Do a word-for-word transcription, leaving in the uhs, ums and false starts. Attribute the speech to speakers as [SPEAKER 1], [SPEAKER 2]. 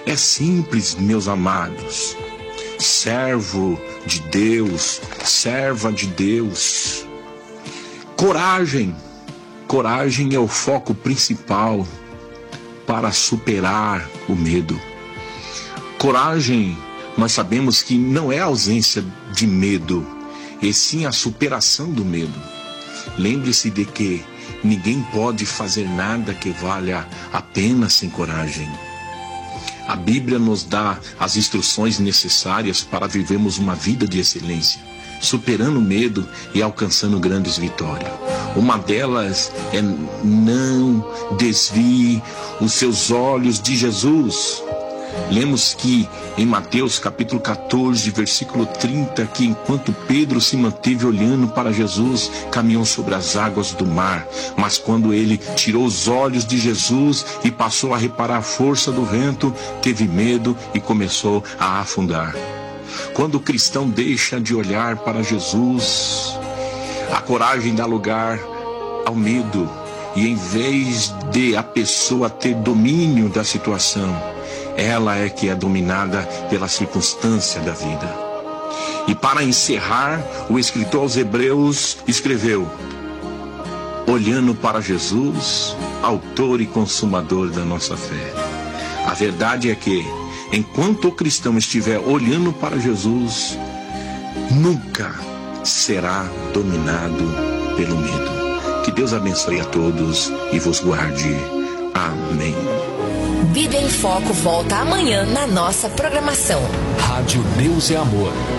[SPEAKER 1] É simples, meus amados. Servo de Deus, serva de Deus. Coragem. Coragem é o foco principal para superar o medo. Coragem, nós sabemos que não é a ausência de medo, e sim a superação do medo. Lembre-se de que ninguém pode fazer nada que valha a pena sem coragem. A Bíblia nos dá as instruções necessárias para vivermos uma vida de excelência, superando o medo e alcançando grandes vitórias. Uma delas é não desvie os seus olhos de Jesus. Lemos que em Mateus capítulo catorze, versículo trinta, que enquanto Pedro se manteve olhando para Jesus, caminhou sobre as águas do mar. Mas quando ele tirou os olhos de Jesus e passou a reparar a força do vento, teve medo e começou a afundar. Quando o cristão deixa de olhar para Jesus, a coragem dá lugar ao medo. E em vez de a pessoa ter domínio da situação, ela é que é dominada pela circunstância da vida. E para encerrar, o escritor aos Hebreus escreveu: olhando para Jesus, autor e consumador da nossa fé. A verdade é que, enquanto o cristão estiver olhando para Jesus, nunca será dominado pelo medo. Que Deus abençoe a todos e vos guarde. Amém.
[SPEAKER 2] Bíblia em Foco volta amanhã na nossa programação.
[SPEAKER 3] Rádio Deus é Amor.